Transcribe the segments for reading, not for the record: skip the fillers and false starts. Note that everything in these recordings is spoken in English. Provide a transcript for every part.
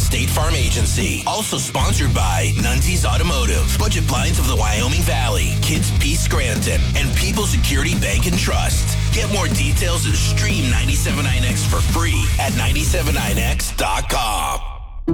State Farm Agency. Also sponsored by Nunzi's Automotive, Budget Blinds of the Wyoming Valley, Kids Peace Scranton, and People Security Bank and Trust. Get more details and stream 97.9X for free at 979x.com.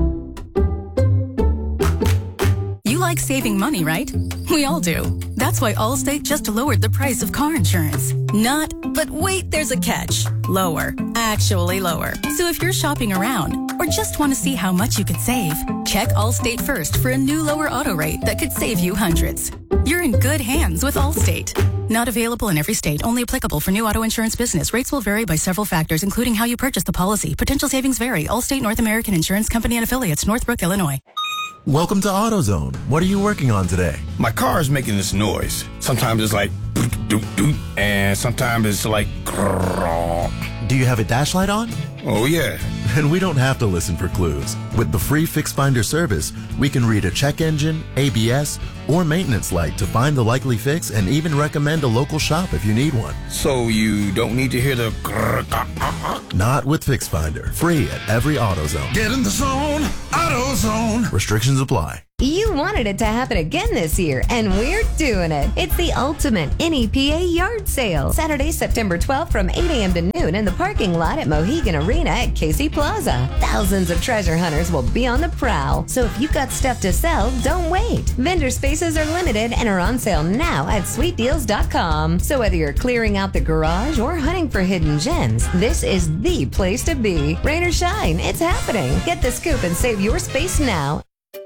You like saving money, right? We all do. That's why Allstate just lowered the price of car insurance. Not, but wait, there's a catch. Lower. Actually lower. So if you're shopping around or just want to see how much you could save, check Allstate first for a new lower auto rate that could save you hundreds. You're in good hands with Allstate. Not available in every state. Only applicable for new auto insurance business. Rates will vary by several factors, including how you purchase the policy. Potential savings vary. Allstate North American Insurance Company and Affiliates, Northbrook, Illinois. Welcome to AutoZone. What are you working on today? My car is making this noise. Sometimes it's like doot, doot, and sometimes it's like grrr. Do you have a dash light on? Oh, yeah. And we don't have to listen for clues. With the free Fix Finder service, we can read a check engine, ABS, or maintenance light to find the likely fix and even recommend a local shop if you need one. So you don't need to hear the grrr. Not with Fix Finder. Free at every AutoZone. Get in the zone, AutoZone. Restrictions apply. You wanted it to happen again this year, and we're doing it. It's the ultimate NEPA yard sale. Saturday, September 12th from 8 a.m. to noon in the parking lot at Mohegan Arena at Casey Plaza. Thousands of treasure hunters will be on the prowl. So if you've got stuff to sell, don't wait. Vendor spaces are limited and are on sale now at sweetdeals.com. So whether you're clearing out the garage or hunting for hidden gems, this is the place to be. Rain or shine, it's happening. Get the scoop and save your space now.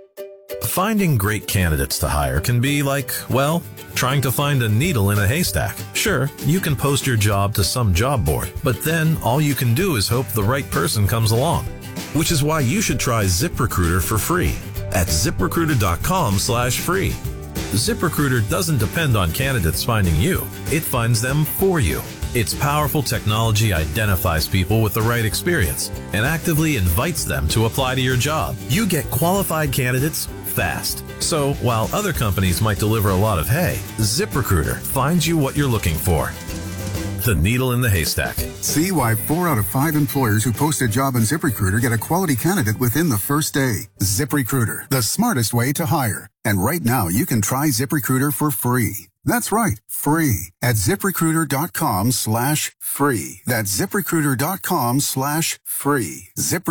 Finding great candidates to hire can be like, well, trying to find a needle in a haystack. Sure, you can post your job to some job board, but then all you can do is hope the right person comes along. Which is why you should try ZipRecruiter for free at ZipRecruiter.com/free. ZipRecruiter doesn't depend on candidates finding you. It finds them for you. Its powerful technology identifies people with the right experience and actively invites them to apply to your job. You get qualified candidates fast. So while other companies might deliver a lot of hay, ZipRecruiter finds you what you're looking for. The needle in the haystack. See why 4 out of 5 employers who post a job on ZipRecruiter get a quality candidate within the first day. ZipRecruiter, the smartest way to hire. And right now you can try ZipRecruiter for free. That's right, free at ZipRecruiter.com/free. That's ZipRecruiter.com/free.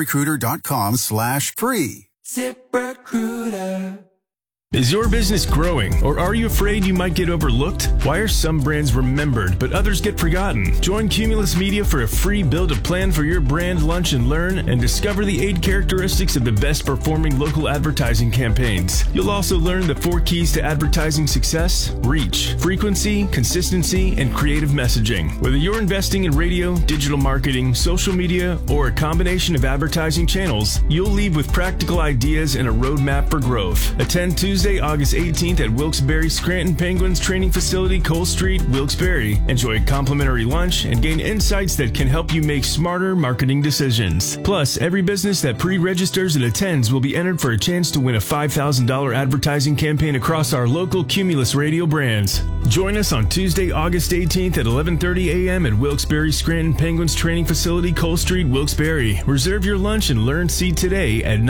ZipRecruiter.com/free. ZipRecruiter. Is your business growing, or are you afraid you might get overlooked? Why are some brands remembered, but others get forgotten? Join Cumulus Media for a free build a plan for your brand lunch and learn, and discover the 8 characteristics of the best performing local advertising campaigns. You'll also learn the 4 keys to advertising success: reach, frequency, consistency, and creative messaging. Whether you're investing in radio, digital marketing, social media, or a combination of advertising channels, you'll leave with practical ideas and a roadmap for growth. Attend Tuesday, August 18th at Wilkes-Barre Scranton Penguins Training Facility, Cole Street, Wilkes-Barre. Enjoy a complimentary lunch and gain insights that can help you make smarter marketing decisions. Plus, every business that pre-registers and attends will be entered for a chance to win a $5,000 advertising campaign across our local Cumulus radio brands. Join us on Tuesday, August 18th at 11:30 a.m. at Wilkes-Barre Scranton Penguins Training Facility, Cole Street, Wilkes-Barre. Reserve your lunch and learn seat today at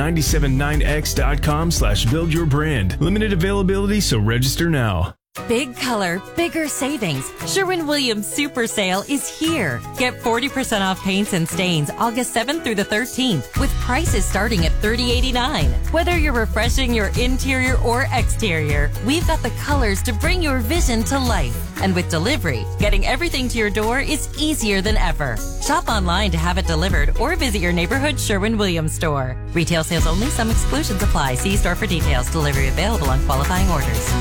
979x.com/buildyourbrand. Limited availability, so register now. Big color, bigger savings. Sherwin-Williams Super Sale is here. Get 40% off paints and stains August 7th through the 13th with prices starting at $30.89. Whether you're refreshing your interior or exterior, we've got the colors to bring your vision to life. And with delivery, getting everything to your door is easier than ever. Shop online to have it delivered or visit your neighborhood Sherwin-Williams store. Retail sales only. Some exclusions apply. See store for details. Delivery available on qualifying orders.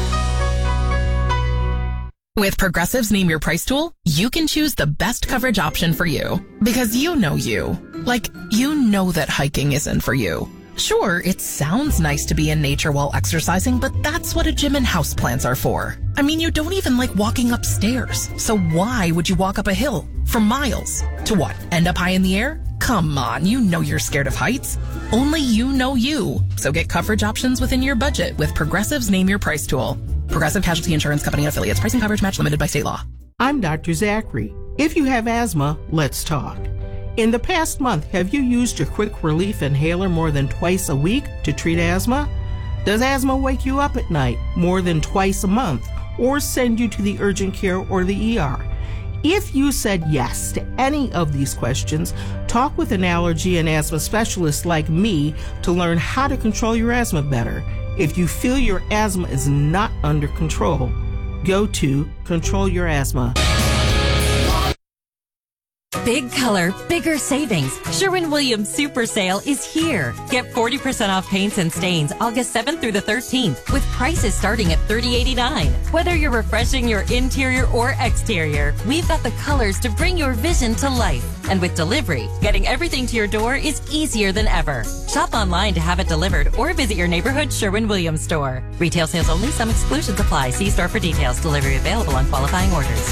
With Progressive's Name Your Price tool, you can choose the best coverage option for you. Because you know you. Like, you know that hiking isn't for you. Sure, it sounds nice to be in nature while exercising, but that's what a gym and houseplants are for. I mean, you don't even like walking upstairs. So why would you walk up a hill for miles? To what, end up high in the air? Come on, you know you're scared of heights. Only you know you. So get coverage options within your budget with Progressive's Name Your Price tool. Progressive Casualty Insurance Company and Affiliates. Pricing coverage match limited by state law. I'm Dr. Zachary. If you have asthma, let's talk. In the past month, have you used your Quick Relief Inhaler more than twice a week to treat asthma? Does asthma wake you up at night more than twice a month or send you to the urgent care or the ER? If you said yes to any of these questions, talk with an allergy and asthma specialist like me to learn how to control your asthma better. If you feel your asthma is not under control, go to Control Your Asthma. Big color, bigger savings. Sherwin-Williams Super Sale is here. Get 40% off paints and stains August 7th through the 13th with prices starting at $30.89. Whether you're refreshing your interior or exterior, we've got the colors to bring your vision to life. And with delivery, getting everything to your door is easier than ever. Shop online to have it delivered or visit your neighborhood Sherwin-Williams store. Retail sales only. Some exclusions apply. See store for details. Delivery available on qualifying orders.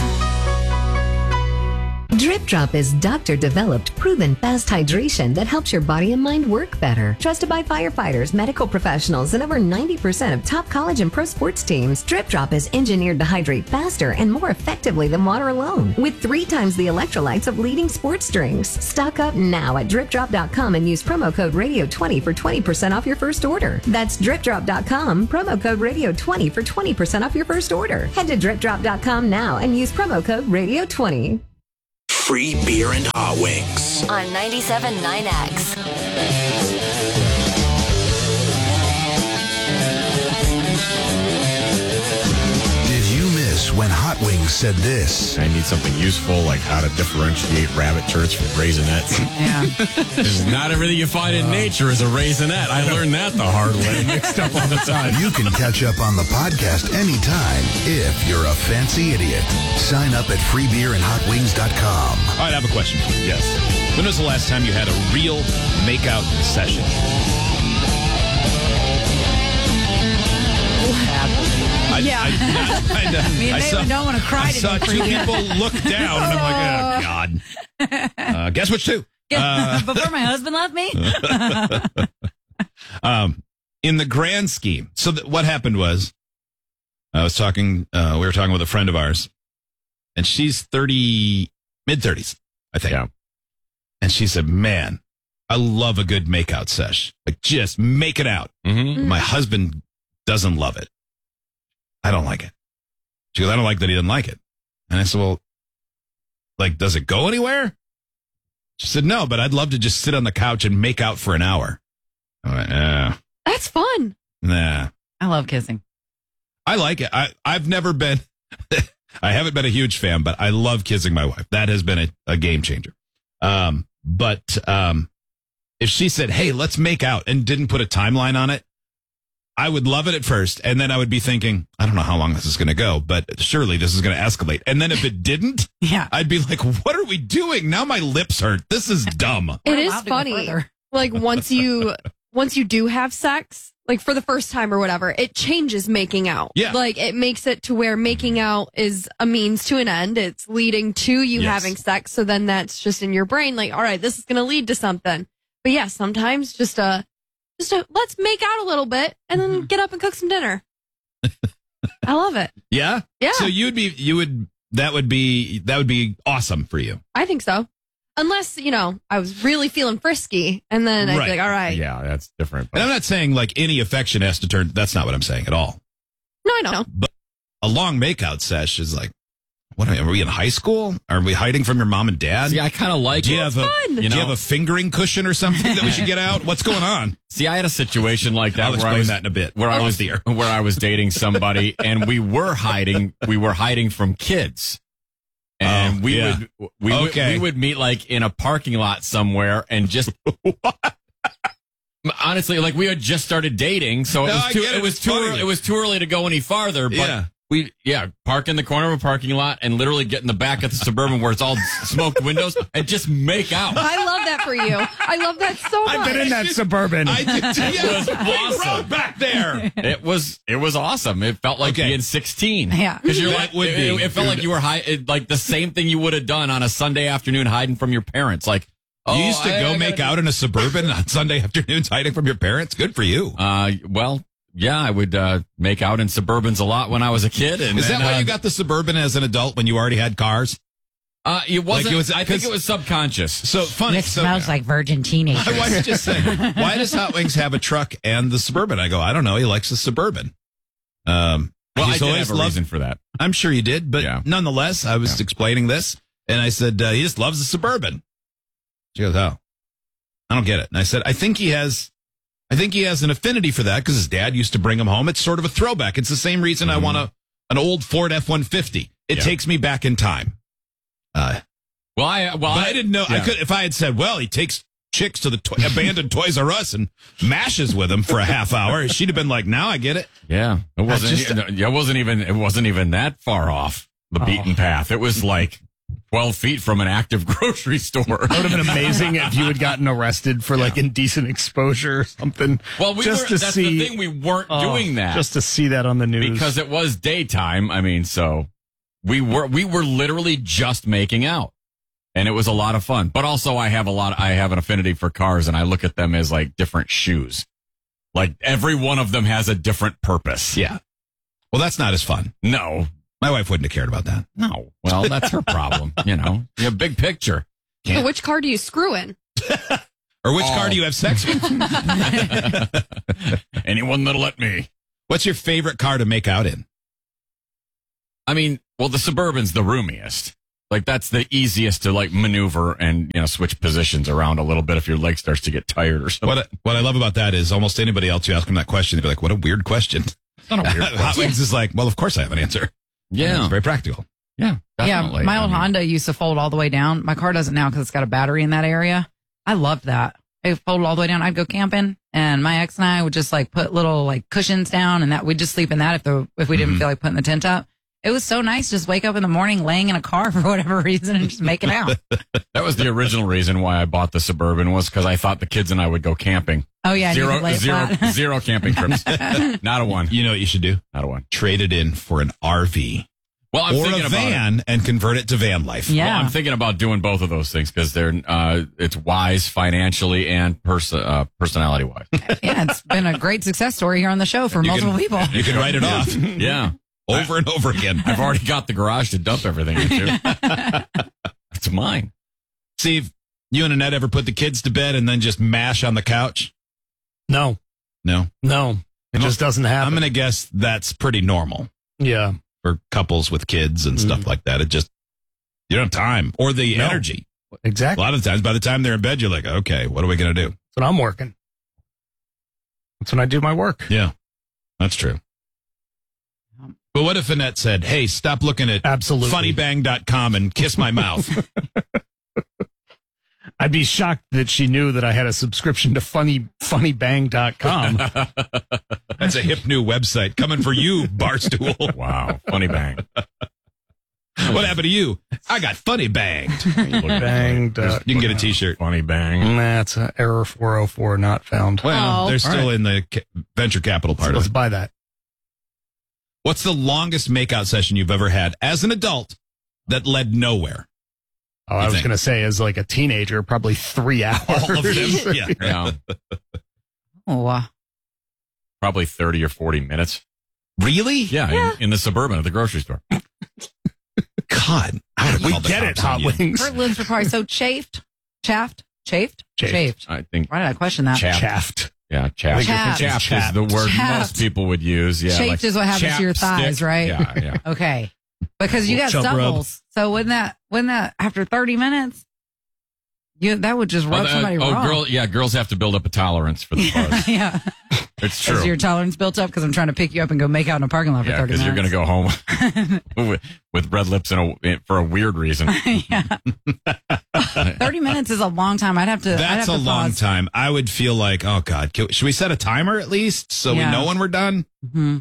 Drip Drop is doctor-developed, proven fast hydration that helps your body and mind work better. Trusted by firefighters, medical professionals, and over 90% of top college and pro sports teams, Drip Drop is engineered to hydrate faster and more effectively than water alone, with 3 times the electrolytes of leading sports drinks. Stock up now at DripDrop.com and use promo code Radio20 for 20% off your first order. That's DripDrop.com, promo code Radio20 for 20% off your first order. Head to DripDrop.com now and use promo code Radio20. Free beer and hot wings. On 97.9X. When Hot Wings said this. I need something useful, like how to differentiate rabbit turds from raisinets. Yeah. Because not everything you find in nature is a raisinette. I learned that the hard way. Mixed up all the time. You can catch up on the podcast anytime if you're a fancy idiot. Sign up at freebeerandhotwings.com. All right, I have a question for you. Yes. When was the last time you had a real makeout session? I mean, they don't want to cry to I saw 2 people look down, and I'm like, oh, God. Guess which 2? Before my husband left me? In the grand scheme. So what happened was, we were talking with a friend of ours, and she's mid-30s, I think. Yeah. And she said, man, I love a good makeout sesh. Like, just make it out. Mm-hmm. My husband doesn't love it. I don't like it. She goes, I don't like that he doesn't like it. And I said, well, like, does it go anywhere? She said, no, but I'd love to just sit on the couch and make out for an hour. I went, That's fun. Nah. I love kissing. I like it. I've never been, I haven't been a huge fan, but I love kissing my wife. That has been a game changer. But if she said, hey, let's make out and didn't put a timeline on it, I would love it at first, and then I would be thinking, I don't know how long this is going to go, but surely this is going to escalate. And then if it didn't, I'd be like, what are we doing? Now my lips hurt. This is dumb. It is funny. Like, once you do have sex, like for the first time or whatever, it changes making out. Yeah. Like, it makes it to where making out is a means to an end. It's leading to you having sex. So then that's just in your brain, like, all right, this is going to lead to something. But yeah, sometimes just let's make out a little bit and then get up and cook some dinner. I love it. Yeah? Yeah. So that would be awesome for you. I think so. Unless, I was really feeling frisky and then I'd be like, all right. Yeah, that's different. And I'm not saying like any affection has to turn, that's not what I'm saying at all. No, I know. But a long makeout sesh is like, what are we in high school? Are we hiding from your mom and dad? Yeah, I kind of like it. Do you have a fingering cushion or something that we should get out? What's going on? See, I had a situation like that. I'll explain that in a bit. Where I was dating somebody, and we were hiding from kids. And we would meet like in a parking lot somewhere and just honestly, like we had just started dating, so it was too early to go any farther, but we park in the corner of a parking lot and literally get in the back of the Suburban where it's all smoked windows and just make out. I love that for you. I love that so much. I've been in that Suburban. I did too. It was awesome. Rode back there. It was awesome. It felt like being 16. Yeah. Because you're like, it felt like you were like the same thing you would have done on a Sunday afternoon hiding from your parents. Like, you used to go make out in a Suburban on Sunday afternoons hiding from your parents? Good for you. Well, yeah, I would make out in Suburbans a lot when I was a kid. And is that why you got the Suburban as an adult when you already had cars? It wasn't. I think it was subconscious. So funny. It smells like virgin teenagers. My wife just said, "Why does Hot Wings have a truck and the Suburban?" I go, "I don't know. He likes the Suburban." Well, I did have a reason for that. I'm sure you did, but nonetheless, I was explaining this, and I said he just loves the Suburban. She goes, "Oh, I don't get it." And I said, I think he has an affinity for that because his dad used to bring him home. It's sort of a throwback. It's the same reason I want an old Ford F-150. It takes me back in time. I didn't know. I could if I had said, "Well, he takes chicks to the abandoned Toys R Us and mashes with them for a half hour." She'd have been like, "Now I get it." Yeah, it wasn't even that far off the beaten path. It was like 12 feet from an active grocery store. It would have been amazing if you had gotten arrested for like indecent exposure or something. Well, that's the thing. We weren't doing that just to see that on the news because it was daytime. I mean, so we were literally just making out. And it was a lot of fun. But also I have an affinity for cars and I look at them as like different shoes. Like every one of them has a different purpose. Yeah. Well, that's not as fun. No. My wife wouldn't have cared about that. No. Well, that's her problem. Big picture. So which car do you screw in? Or which car do you have sex with? Anyone that'll let me. What's your favorite car to make out in? I mean, well, the Suburban's the roomiest. Like, that's the easiest to, like, maneuver and, switch positions around a little bit if your leg starts to get tired or something. What I love about that is almost anybody else you ask them that question, they'd be like, what a weird question. It's not a weird question. Hot Wings is like, well, of course I have an answer. Yeah. It's very practical. Yeah, definitely. Yeah, my old Honda used to fold all the way down. My car doesn't now because it's got a battery in that area. I loved that. It folded all the way down. I'd go camping, and my ex and I would just, like, put little, like, cushions down, and we'd just sleep in that if we didn't feel like putting the tent up. It was so nice just wake up in the morning laying in a car for whatever reason and just make it out. That was the original reason why I bought the Suburban was because I thought the kids and I would go camping. Oh, yeah. Zero camping trips. Not a one. You know what you should do? Not a one. Trade it in for an RV. Well, I'm thinking a van and convert it to van life. Yeah. Well, I'm thinking about doing both of those things because it's wise financially and personality wise. Yeah, it's been a great success story here on the show for multiple people. You can write it off. Yeah. Over and over again. I've already got the garage to dump everything into. It's mine. Steve, you and Annette ever put the kids to bed and then just mash on the couch? No. It just doesn't happen. I'm going to guess that's pretty normal. Yeah. For couples with kids and stuff like that. It just, you don't have time or the energy. Exactly. A lot of times, by the time they're in bed, you're like, okay, what are we going to do? That's when I'm working. That's when I do my work. Yeah, that's true. But what if Annette said, hey, stop looking at funnybang.com and kiss my mouth? I'd be shocked that she knew that I had a subscription to funnybang.com. That's a hip new website coming for you, Barstool. Wow, Funny Bang. What happened to you? I got funny banged. Banged. You can get a T-shirt. Funny Bang. That's error 404 not found. Well, they're still in the venture capital part of it. Let's buy that. What's the longest makeout session you've ever had as an adult that led nowhere? Oh, I was going to say, as like a teenager, probably 3 hours. All of them? Yeah. Probably 30 or 40 minutes. Really? Yeah. In the Suburban at the grocery store. God. We get it, Hot Wings. Her lips are probably so chafed. Chafed? I think. Why did I question that? Chaffed. Yeah, chapped. Chapped is the word most people would use. Yeah, chafed is what happens to your thighs, right? Yeah. Okay. Because you got stumbles. So wouldn't that after 30 minutes, that would just rub somebody wrong. Girls have to build up a tolerance for the buzz. Yeah. It's true. Is your tolerance built up? Because I'm trying to pick you up and go make out in a parking lot for 30 minutes. Because you're going to go home with red lips for a weird reason. Yeah. 30 minutes is a long time. That's a long time. I would feel like, oh God, should we set a timer at least so we know when we're done? Mm-hmm.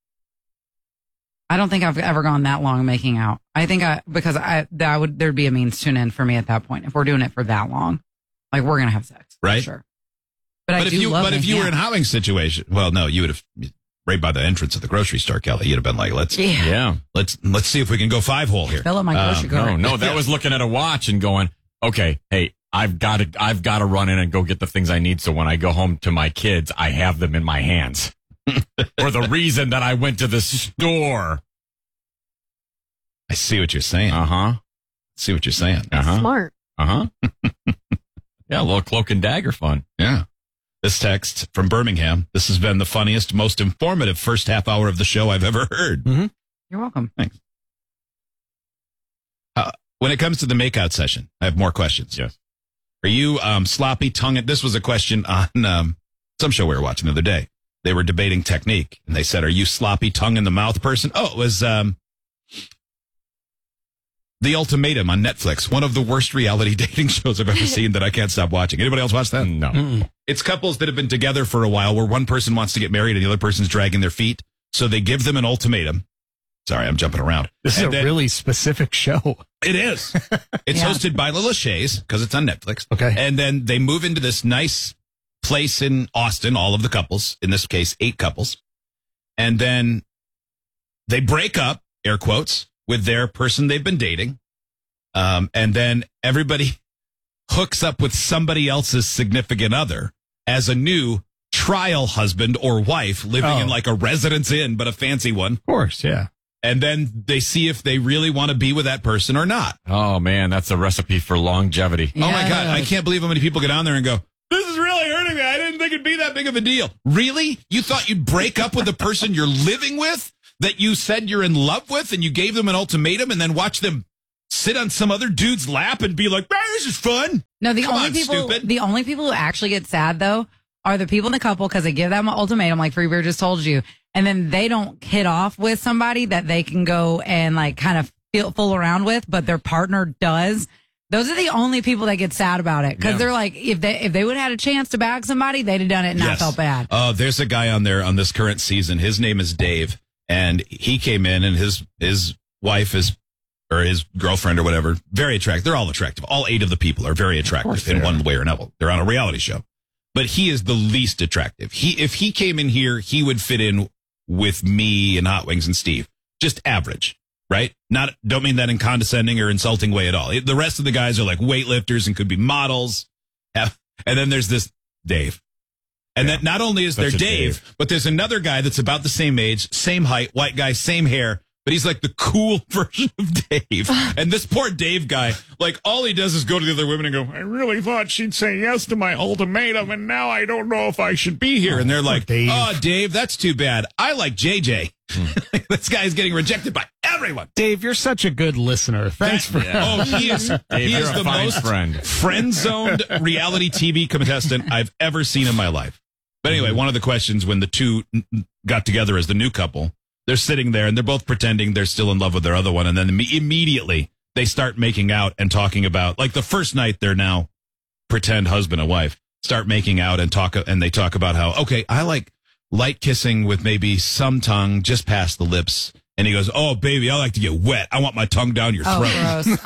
I don't think I've ever gone that long making out. I think there'd be a means to an end for me at that point if we're doing it for that long. Like we're gonna have sex, right? For sure. But if you were in a Hot Wings situation, well, no, you would have right by the entrance of the grocery store, Kelly. You'd have been like, let's see if we can go 5-hole here. Fill up my grocery cart. No, that was looking at a watch and going, okay, hey, I've got to run in and go get the things I need. So when I go home to my kids, I have them in my hands. For the reason that I went to the store. I see what you're saying. Uh-huh. See what you're saying. Smart. Yeah, a little cloak and dagger fun. Yeah. This text from Birmingham. This has been the funniest, most informative first half hour of the show I've ever heard. Mm-hmm. You're welcome. Thanks. When it comes to the makeout session, I have more questions. Yes. Are you sloppy tongue? This was a question on some show we were watching the other day. They were debating technique, and they said, "Are you sloppy tongue in the mouth person?" Oh, it was The Ultimatum on Netflix. One of the worst reality dating shows I've ever seen that I can't stop watching. Anybody else watch that? No. Mm-mm. It's couples that have been together for a while where one person wants to get married and the other person's dragging their feet. So they give them an ultimatum. Sorry, I'm jumping around. This is a really specific show. It is. It's hosted by Lila Shays because it's on Netflix. Okay. And then they move into this nice place in Austin, all of the couples, in this case, 8 couples. And then they break up, air quotes, with their person they've been dating. And then everybody hooks up with somebody else's significant other as a new trial husband or wife living in like a residence inn, but a fancy one. Of course, yeah. And then they see if they really want to be with that person or not. Oh, man, that's a recipe for longevity. Oh, my God. I can't believe how many people get on there and go, this is really hurting me. I didn't think it'd be that big of a deal. Really? You thought you'd break up with the person you're living with that you said you're in love with, and you gave them an ultimatum and then watch them sit on some other dude's lap and be like, this is fun? No, the Come only on, people stupid. the only people who actually get sad, though, are the people in the couple because they give them an ultimatum, like Free Beer just told you, and then they don't hit off with somebody that they can go and like kind of fool around with, but their partner does. Those are the only people that get sad about it because they're like, if they would have had a chance to bag somebody, they'd have done it and not felt bad. There's a guy on there on this current season. His name is Dave, and he came in, and his wife is, or his girlfriend or whatever, very attractive. They're all attractive. All 8 of the people are very attractive in one way or another. They're on a reality show. But he is the least attractive. If he came in here, he would fit in with me and Hot Wings and Steve. Just average, right? Don't mean that in condescending or insulting way at all. The rest of the guys are like weightlifters and could be models. And then there's this Dave. And then not only is there Dave, but there's another guy that's about the same age, same height, white guy, same hair. But he's like the cool version of Dave. And this poor Dave guy, like all he does is go to the other women and go, I really thought she'd say yes to my ultimatum, and now I don't know if I should be here. And they're like, Dave, that's too bad. I like JJ. This guy's getting rejected by everyone. Dave, you're such a good listener. Thanks for Oh, he is the most friend-zoned reality TV contestant I've ever seen in my life. But anyway, one of the questions when the two got together as the new couple, they're sitting there and they're both pretending they're still in love with their other one. And then immediately they start making out and talking about, like the first night they're now pretend husband and wife, start making out and they talk about how, okay, I like light kissing with maybe some tongue just past the lips. And he goes, oh, baby, I like to get wet. I want my tongue down your throat. Oh, gross.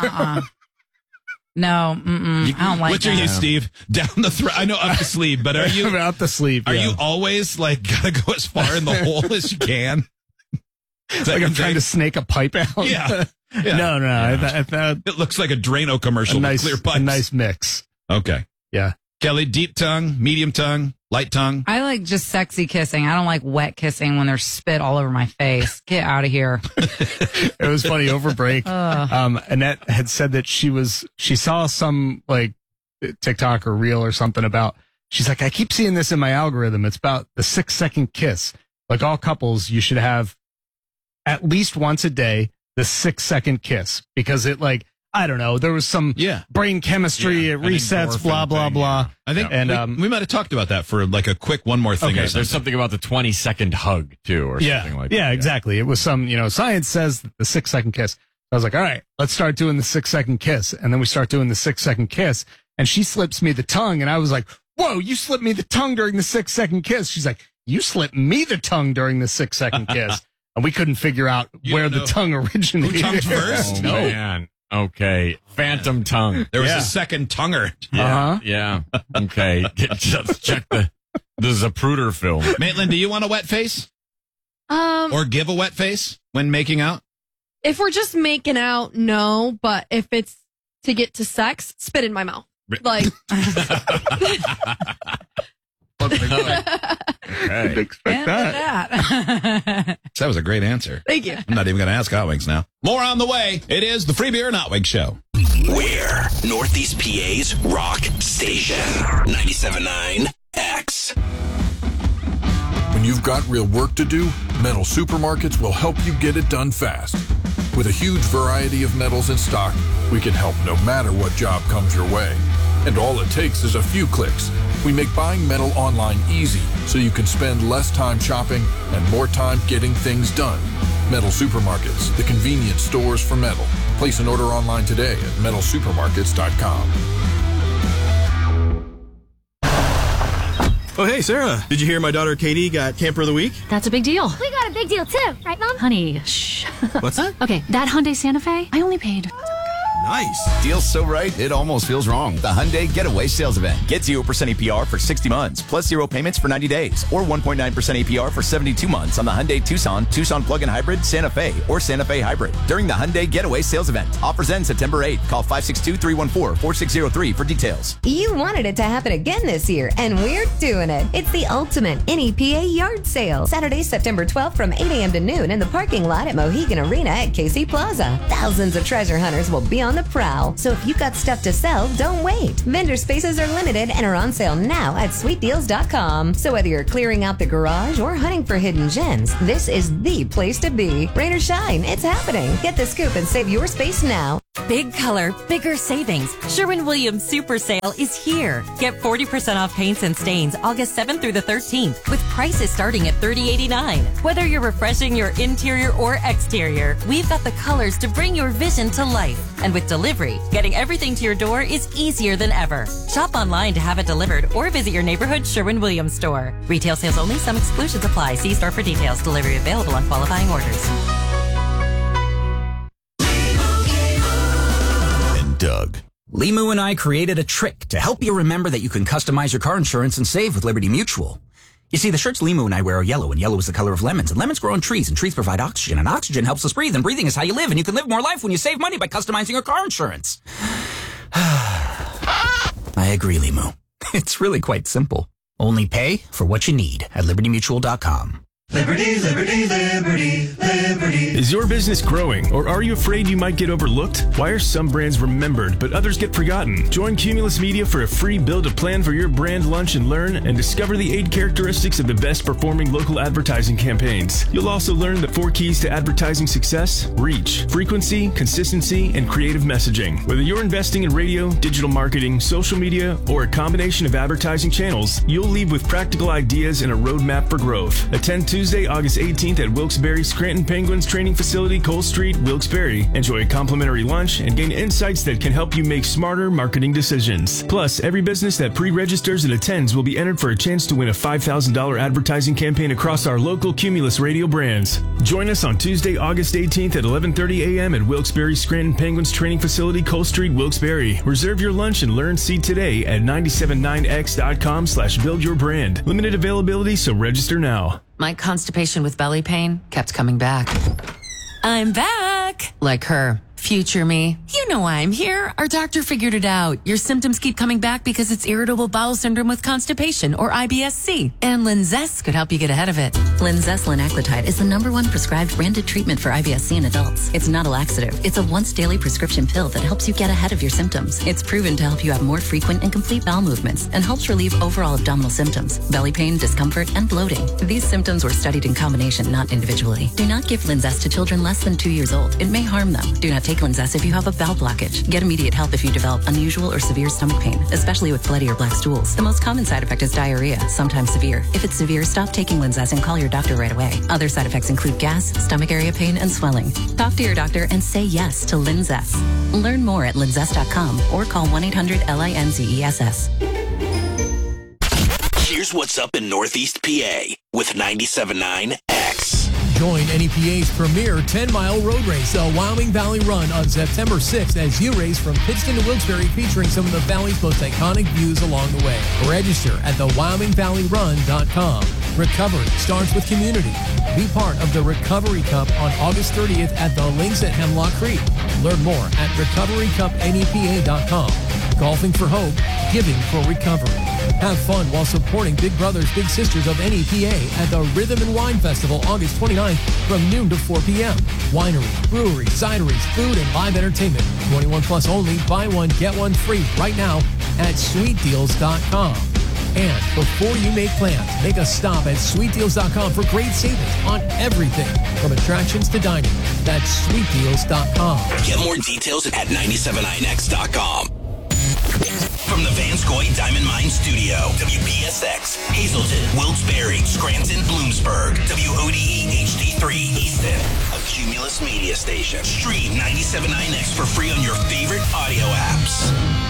No, I don't like Which that. are you, Steve? Down the throat? I know up the sleeve, but are you out the sleeve? Are you always like gotta go as far in the hole as you can? Like I'm trying to snake a pipe out. Yeah. No. It looks like a Drano commercial. With clear pipes. A nice mix. Okay. Yeah. Kelly, deep tongue, medium tongue, light tongue. I like just sexy kissing. I don't like wet kissing when there's spit all over my face. Get out of here. It was funny over break. Annette had said that she saw some like TikTok or reel or something about, she's like, I keep seeing this in my algorithm. It's about the 6-second kiss. Like all couples, you should have at least once a day, the 6-second kiss, because it like, I don't know, there was some brain chemistry, it resets, blah, blah, blah. I think we might have talked about that for like a quick one more thing. Okay, there's something about the 20-second hug too, or something like that. Yeah, exactly. It was some, science says the 6-second kiss. I was like, all right, let's start doing the 6-second kiss. And then we start doing the 6-second kiss, and she slips me the tongue, and I was like, whoa, you slipped me the tongue during the 6-second kiss. She's like, you slipped me the tongue during the 6-second kiss. And we couldn't figure out where the tongue originated. Who tongued first? Oh, man. Okay. Phantom tongue. There was a second tonguer. Yeah. Okay. Just check the Zapruder film. Maitland, do you want a wet face? Or give a wet face when making out? If we're just making out, no. But if it's to get to sex, spit in my mouth. Like. Didn't expect that. That was a great answer. Thank you. I'm not even going to ask Hot Wings now. More on the way. It is the Free Beer and Hot Wings Show. We're Northeast PA's rock station. 97.9 X. When you've got real work to do, Metal Supermarkets will help you get it done fast. With a huge variety of metals in stock, we can help no matter what job comes your way. And all it takes is a few clicks. We make buying metal online easy so you can spend less time shopping and more time getting things done. Metal Supermarkets, the convenience stores for metal. Place an order online today at metalsupermarkets.com. Oh, hey, Sarah. Did you hear my daughter Katie got Camper of the Week? That's a big deal. We got a big deal too, right, Mom? Honey, shh. What's that? Okay, that Hyundai Santa Fe, I only paid. Nice. Deal's so right, it almost feels wrong. The Hyundai Getaway Sales Event. Get 0% APR for 60 months, plus 0 payments for 90 days, or 1.9% APR for 72 months on the Hyundai Tucson, Tucson Plug-in Hybrid, Santa Fe, or Santa Fe Hybrid during the Hyundai Getaway Sales Event. Offers end September 8th. Call 562-314-4603 for details. You wanted it to happen again this year, and we're doing it. It's the ultimate NEPA yard sale. Saturday, September 12th from 8 a.m. to noon in the parking lot at Mohegan Arena at KC Plaza. Thousands of treasure hunters will be on the prowl. So if you got stuff to sell, don't wait. Vendor spaces are limited and are on sale now at sweetdeals.com. So whether you're clearing out the garage or hunting for hidden gems, this is the place to be. Rain or shine, it's happening. Get the scoop and save your space now. Big color, bigger savings. Sherwin-Williams Super Sale is here. Get 40% off paints and stains August 7th through the 13th with prices starting at $30.89. Whether you're refreshing your interior or exterior, we've got the colors to bring your vision to life. And with delivery, getting everything to your door is easier than ever. Shop online to have it delivered or visit your neighborhood Sherwin-Williams store. Retail sales only. Some exclusions apply. See store for details. Delivery available on qualifying orders. Doug. Limu and I created a trick to help you remember that you can customize your car insurance and save with Liberty Mutual. You see, the shirts Limu and I wear are yellow, and yellow is the color of lemons, and lemons grow on trees, and trees provide oxygen, and oxygen helps us breathe, and breathing is how you live, and you can live more life when you save money by customizing your car insurance. I agree, Limu. It's really quite simple. Only pay for what you need at libertymutual.com. Liberty, liberty, liberty, liberty. Is your business growing, or are you afraid you might get overlooked? Why are some brands remembered, but others get forgotten? Join Cumulus Media for a free build a plan for your brand lunch and learn and discover the 8 characteristics of the best performing local advertising campaigns. You'll also learn the 4 keys to advertising success: reach, frequency, consistency, and creative messaging. Whether you're investing in radio, digital marketing, social media, or a combination of advertising channels, you'll leave with practical ideas and a roadmap for growth. Attend Tuesday, August 18th at Wilkes-Barre Scranton Penguins Training Facility, Cole Street, Wilkes-Barre. Enjoy a complimentary lunch and gain insights that can help you make smarter marketing decisions. Plus, every business that pre-registers and attends will be entered for a chance to win a $5,000 advertising campaign across our local Cumulus radio brands. Join us on Tuesday, August 18th at 11:30 a.m. at Wilkes-Barre Scranton Penguins Training Facility, Cole Street, Wilkes-Barre. Reserve your lunch and learn seat today at 979x.com/buildyourbrand. Limited availability, so register now. My constipation with belly pain kept coming back. I'm back! Like her. Future me. You know why I'm here. Our doctor figured it out. Your symptoms keep coming back because it's irritable bowel syndrome with constipation, or IBS-C. And Linzess could help you get ahead of it. Linzess linaclotide is the #1 prescribed branded treatment for IBS-C in adults. It's not a laxative. It's a once-daily prescription pill that helps you get ahead of your symptoms. It's proven to help you have more frequent and complete bowel movements and helps relieve overall abdominal symptoms, belly pain, discomfort, and bloating. These symptoms were studied in combination, not individually. Do not give Linzess to children less than 2 years old. It may harm them. Do not take Linzess if you have a bowel blockage. Get immediate help if you develop unusual or severe stomach pain, especially with bloody or black stools. The most common side effect is diarrhea, sometimes severe. If it's severe, stop taking Linzess and call your doctor right away. Other side effects include gas, stomach area pain, and swelling. Talk to your doctor and say yes to Linzess. Learn more at linzess.com or call 1-800-LINZESS. Here's what's up in Northeast PA with 97.9 X. Join NEPA's premier 10-mile road race, the Wyoming Valley Run, on September 6th as you race from Pittston to Wilkes-Barre, featuring some of the valley's most iconic views along the way. Register at thewyomingvalleyrun.com. Recovery starts with community. Be part of the Recovery Cup on August 30th at the Links at Hemlock Creek. Learn more at recoverycupnepa.com. Golfing for hope, giving for recovery. Have fun while supporting Big Brothers Big Sisters of NEPA at the Rhythm and Wine Festival August 29th from noon to 4 p.m. Winery, brewery, cideries, food, and live entertainment. 21 plus only. Buy one, get one free right now at sweetdeals.com. And before you make plans, make a stop at sweetdeals.com for great savings on everything from attractions to dining. That's sweetdeals.com. Get more details at 97INX.com. From the Vanscoy Diamond Mine Studio, WPSX, Hazleton, Wilkes-Barre, Scranton, Bloomsburg, WODE HD3 Easton, a Cumulus media station. Stream 97INX for free on your favorite audio apps.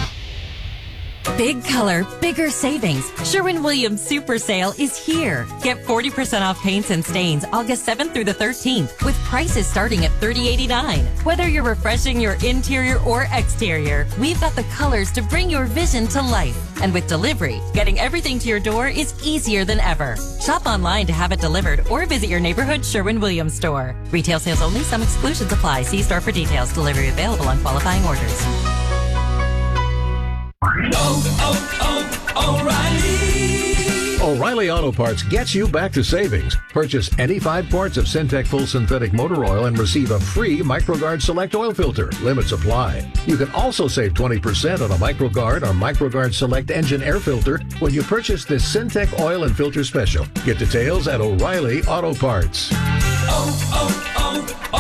Big color, bigger savings. Sherwin-Williams Super Sale is here. Get 40% off paints and stains August 7th through the 13th with prices starting at $30.89. Whether you're refreshing your interior or exterior, we've got the colors to bring your vision to life. And with delivery, getting everything to your door is easier than ever. Shop online to have it delivered or visit your neighborhood Sherwin-Williams store. Retail sales only. Some exclusions apply. See store for details. Delivery available on qualifying orders. O'Reilly Auto Parts gets you back to savings. Purchase any 5 quarts of Syntec Full Synthetic Motor Oil and receive a free MicroGuard Select Oil Filter. Limits apply. You can also save 20% on a MicroGuard or MicroGuard Select Engine Air Filter when you purchase this Syntec Oil and Filter Special. Get details at O'Reilly Auto Parts.